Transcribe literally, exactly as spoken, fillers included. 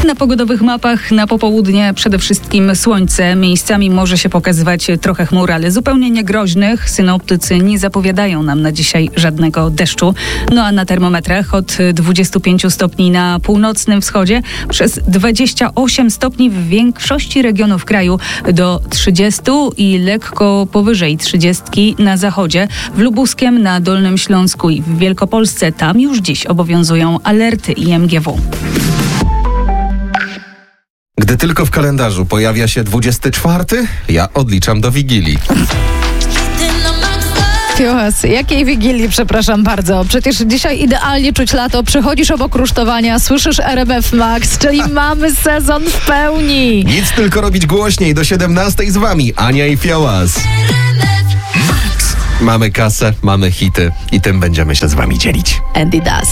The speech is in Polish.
Na pogodowych mapach na popołudnie przede wszystkim słońce. Miejscami może się pokazywać trochę chmur, ale zupełnie niegroźnych. Synoptycy nie zapowiadają nam na dzisiaj żadnego deszczu. No a na termometrach od dwudziestu pięciu stopni na północnym wschodzie przez dwadzieścia osiem stopni w większości regionów kraju do trzydziestu i lekko powyżej trzydziestki na zachodzie. W Lubuskiem, na Dolnym Śląsku i w Wielkopolsce tam już dziś obowiązują alerty I M G W. Gdy tylko w kalendarzu pojawia się dwudziesty czwarty, ja odliczam do Wigilii. Fiołas, jakiej Wigilii, przepraszam bardzo. Przecież dzisiaj idealnie czuć lato. Przychodzisz obok rusztowania, słyszysz R M F Max, czyli mamy sezon w pełni. Nic, tylko robić głośniej. Do siedemnastej z wami Ania i Fiołas. Mamy kasę, mamy hity i tym będziemy się z wami dzielić. And it does.